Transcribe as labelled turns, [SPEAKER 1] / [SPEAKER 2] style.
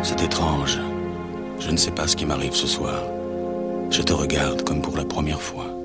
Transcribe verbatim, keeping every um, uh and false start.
[SPEAKER 1] C'est étrange. Je ne sais pas ce qui m'arrive ce soir. Je te regarde comme pour la première fois.